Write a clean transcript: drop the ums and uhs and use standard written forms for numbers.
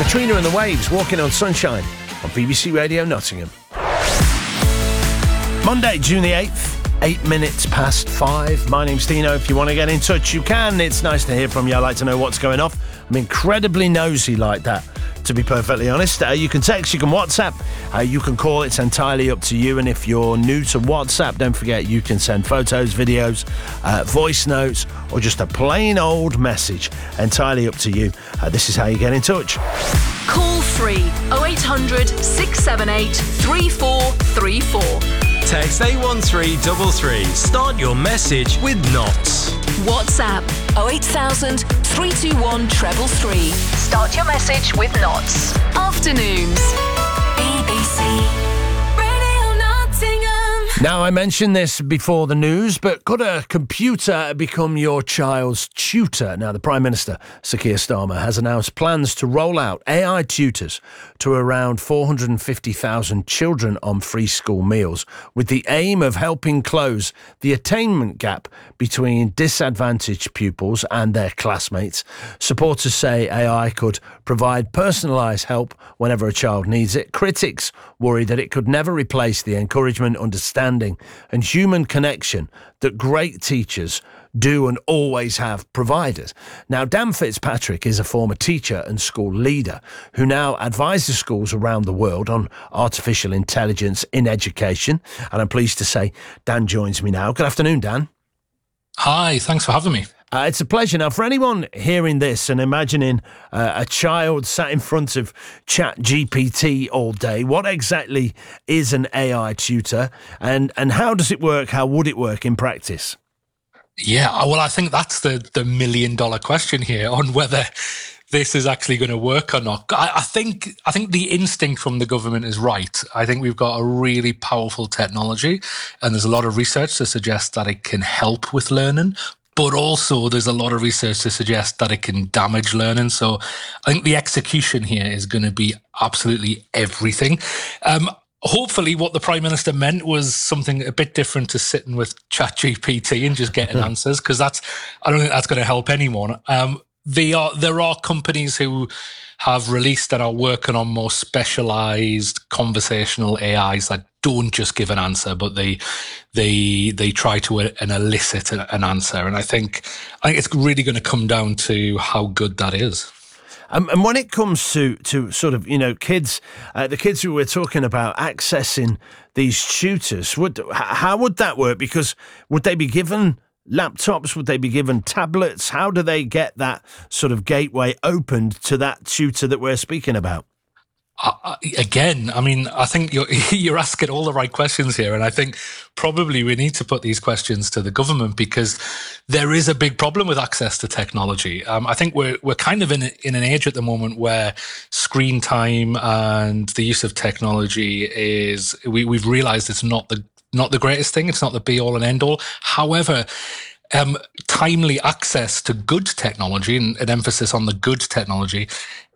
Katrina and the Waves, Walking on Sunshine on BBC Radio Nottingham. Monday, June the 8th, 8 minutes past 5. My name's Dino. If you want to get in touch, you can. It's nice to hear from you. I like to know what's going off. I'm incredibly nosy like that, to be perfectly honest. You can text, you can WhatsApp, you can call. It's entirely up to you. And if you're new to WhatsApp, don't forget you can send photos, videos, voice notes, or just a plain old message. Entirely up to you. This is how you get in touch. Call free 0800 678 3434. Text A1333. Start your message with Knots. WhatsApp 08000 321 333. Start your message with Knots. Afternoons. BBC Radio Nottingham. Now, I mentioned this before the news, but could a computer become your child's tutor? Now, the Prime Minister, Sir Keir Starmer, has announced plans to roll out AI tutors to around 450,000 children on free school meals, with the aim of helping close the attainment gap between disadvantaged pupils and their classmates. Supporters say AI could provide personalised help whenever a child needs it. Critics worry that it could never replace the encouragement, understanding and human connection that great teachers do and always have provided. Now, Dan Fitzpatrick is a former teacher and school leader who now advises schools around the world on artificial intelligence in education. And I'm pleased to say Dan joins me now. Good afternoon, Dan. Hi, thanks for having me. It's a pleasure. Now, for anyone hearing this and imagining a child sat in front of ChatGPT all day, what exactly is an AI tutor and how does it work? How would it work in practice? Yeah, well, I think that's the million-dollar question here on whether this is actually going to work or not. I think the instinct from the government is right. I think we've got a really powerful technology, and there's a lot of research to suggest that it can help with learning. But also there's a lot of research to suggest that it can damage learning. So I think the execution here is going to be absolutely everything. Hopefully what the Prime Minister meant was something a bit different to sitting with ChatGPT and just getting answers, because I don't think that's going to help anyone. There are companies who have released and are working on more specialized conversational AIs that don't just give an answer, but they try to elicit an answer. And I think it's really going to come down to how good that is. And when it comes to sort of, kids, the kids who we're talking about accessing these tutors, how would that work? Because would they be given laptops? Would they be given tablets? How do they get that sort of gateway opened to that tutor that we're speaking about? Again, I mean, I think you're asking all the right questions here, and I think probably we need to put these questions to the government, because there is a big problem with access to technology. I think we're kind of in an age at the moment where screen time and the use of technology is we've realised it's not the greatest thing. It's not the be all and end all. However, timely access to good technology, and an emphasis on the good technology,